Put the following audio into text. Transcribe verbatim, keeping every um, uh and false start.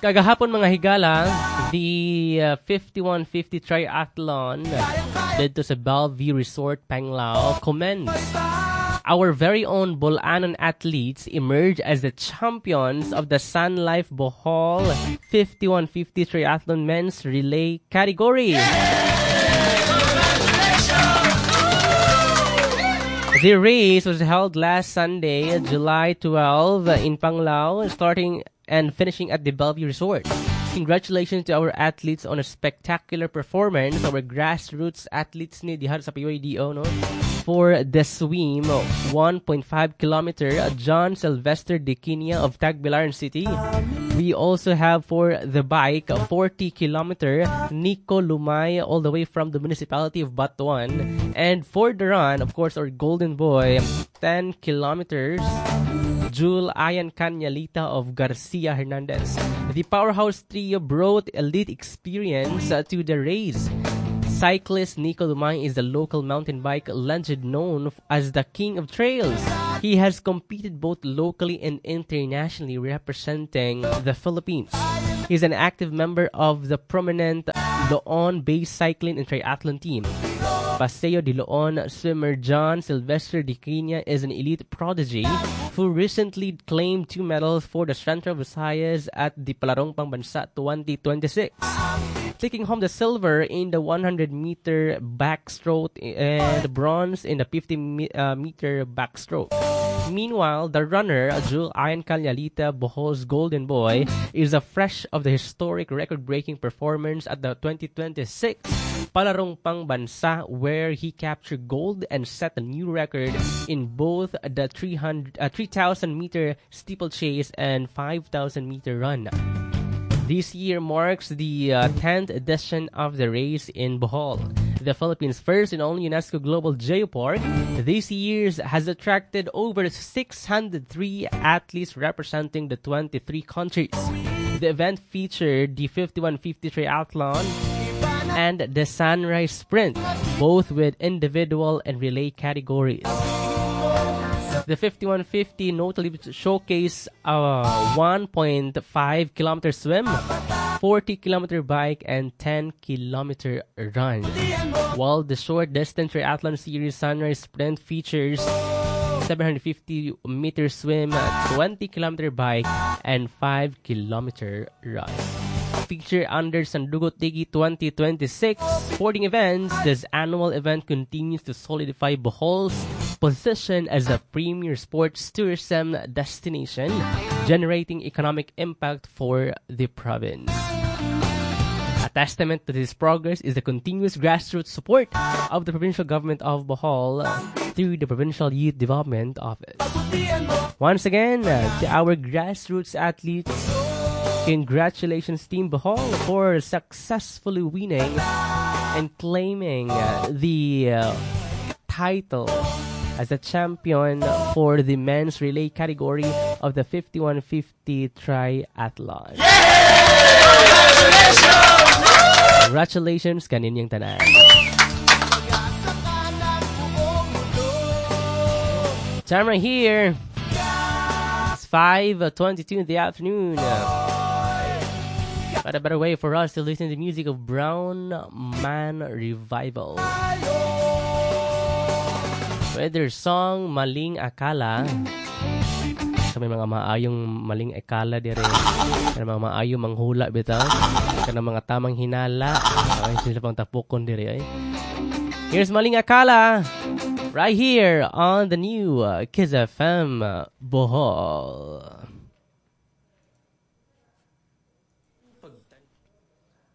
Kagahapon mga higala, the uh, fifty-one fifty triathlon dito sa Bellevue Resort, Panglao commenced. Our very own Bolanon athletes emerged as the champions of the Sun Life Bohol fifty-one fifty triathlon men's relay category. The race was held last Sunday, July twelfth, in Panglao, starting and finishing at the Bellevue Resort. Congratulations to our athletes on a spectacular performance. Our grassroots athletes ni diha sa P Y D O, no? For the swim, one point five kilometer, John Sylvester Diquinia of Tagbilaran City. We also have for the bike, forty kilometer, Nico Lumay, all the way from the municipality of Batuan. And for the run, of course, our golden boy, ten kilometers, Jul Ayan Canyalita of Garcia Hernandez. The powerhouse trio brought elite experience uh, to the race. Cyclist Nico Lumay is the local mountain bike legend known as the King of Trails. He has competed both locally and internationally representing the Philippines. He's an active member of the prominent Loon-based cycling and triathlon team. Paseo de Leon swimmer John Sylvester Diquinia is an elite prodigy who recently claimed two medals for the Central Visayas at the Palarong Pangbansa twenty twenty-six. Taking home the silver in the one hundred meter backstroke and the bronze in the fifty meter backstroke. Meanwhile, the runner, Jul Ayan Canyalita, Bohol's golden boy, is a fresh of the historic record-breaking performance at the twenty twenty-six Palarong Pangbansa, where he captured gold and set a new record in both the three thousand meter steeplechase and five thousand meter run. This year marks the uh, tenth edition of the race in Bohol, the Philippines' first and only UNESCO Global Geopark. This year has attracted over six hundred three athletes representing the twenty-three countries. The event featured the fifty-one fifty triathlon and the Sunrise Sprint, both with individual and relay categories. The fifty-one fifty notably showcased a one point five kilometer swim, forty kilometer bike, and ten kilometer run. While the short distance triathlon series Sunrise Sprint features seven hundred fifty meter swim, twenty kilometer bike, and five kilometer run. Featured under Sandugot Tigi twenty twenty-six sporting events, this annual event continues to solidify Bohol's position as a premier sports tourism destination, generating economic impact for the province. A testament to this progress is the continuous grassroots support of the provincial government of Bohol through the Provincial Youth Development Office. Once again, uh, to our grassroots athletes, congratulations Team Bohol for successfully winning and claiming uh, the uh, title as a champion for the men's relay category of the fifty-one fifty triathlon. Congratulations kaninyang tanan. Time right here. It's five twenty-two in the afternoon. What a better way for us to listen to the music of Brown Man Revival. With their song Maling Akala. Sa may mga maayong maling akala dire. Sa mga maayong manghula bitaw. Sa mga tamang hinala. Ay sila pang tapukon dire ay. Here's Maling Akala right here on the new uh, Kiss F M Bohol.